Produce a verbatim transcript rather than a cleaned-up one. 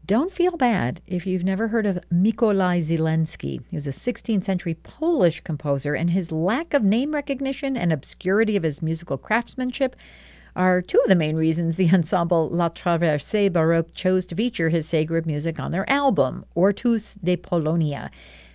Don't feel bad if you've never heard of Mikołaj Zielinski. He was a sixteenth century Polish composer, and his lack of name recognition and obscurity of his musical craftsmanship are two of the main reasons the ensemble La Traversée Baroque chose to feature his sacred music on their album, Ortus de Polonia.